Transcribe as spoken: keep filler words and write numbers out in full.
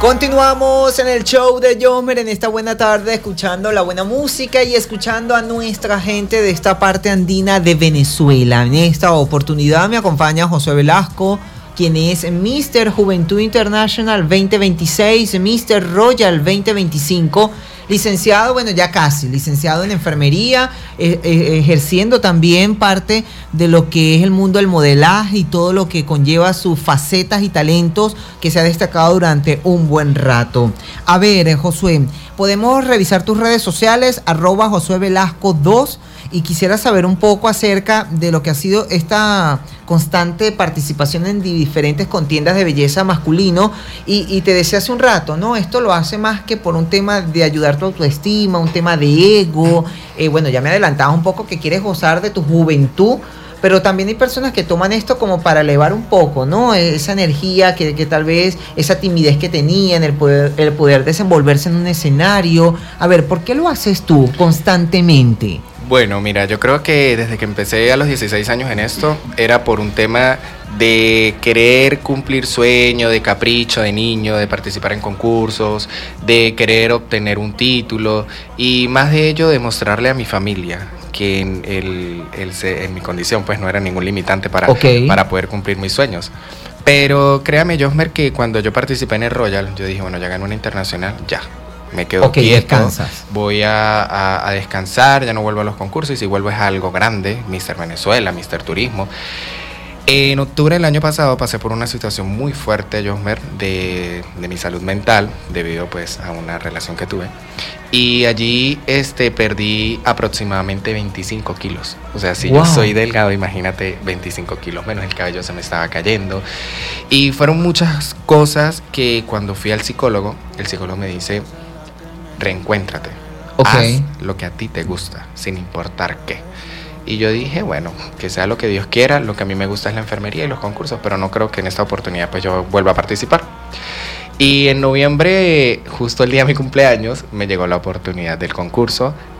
Continuamos en el show de Josmer en esta buena tarde, escuchando la buena música y escuchando a nuestra gente de esta parte andina de Venezuela. En esta oportunidad me acompaña Josué Velasco, quien es míster Juventud International veinte veintiséis, míster Royal veinte veinticinco, licenciado, bueno, ya casi, licenciado en enfermería, eh, eh, ejerciendo también parte de lo que es el mundo del modelaje y todo lo que conlleva sus facetas y talentos que se ha destacado durante un buen rato. A ver, eh, Josué, podemos revisar tus redes sociales, arroba Josué Velasco dos, y quisiera saber un poco acerca de lo que ha sido esta constante participación en diferentes contiendas de belleza masculino, y, y te decía hace un rato, ¿no? Esto lo hace más que por un tema de ayudar tu autoestima, un tema de ego, eh, bueno, ya me adelantabas un poco que quieres gozar de tu juventud, pero también hay personas que toman esto como para elevar un poco, ¿no? Esa energía que, que tal vez, esa timidez que tenían, el poder, el poder desenvolverse en un escenario. A ver, ¿por qué lo haces tú constantemente? Bueno, mira, yo creo que desde que empecé a los dieciséis años en esto, era por un tema de querer cumplir sueño, de capricho de niño, de participar en concursos, de querer obtener un título y más de ello demostrarle a mi familia que en, el, el, en mi condición pues no era ningún limitante para, okay. para poder cumplir mis sueños. Pero créame, Josmer, que cuando yo participé en el Royal, yo dije, bueno, ya gané una internacional, ya. Me quedo okay, quieto, descansas. Voy a, a, a descansar, ya no vuelvo a los concursos y si vuelvo es algo grande, míster Venezuela, míster Turismo. En octubre del año pasado pasé por una situación muy fuerte, Josmer, de, de mi salud mental, debido pues a una relación que tuve. Y allí este, perdí aproximadamente veinticinco kilos. O sea, si wow. yo soy delgado, imagínate veinticinco kilos menos, el cabello se me estaba cayendo. Y fueron muchas cosas que cuando fui al psicólogo, el psicólogo me dice, reencuéntrate, okay. haz lo que a ti te gusta, sin importar qué. Y yo dije, bueno, que sea lo que Dios quiera, lo que a mí me gusta es la enfermería y los concursos, pero no creo que en esta oportunidad pues yo vuelva a participar. Y en noviembre, justo el día de mi cumpleaños, me llegó la oportunidad del concurso